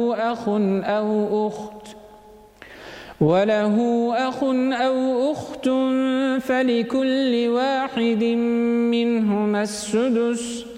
وله أخ أو أخت فلكل واحد منهما السدس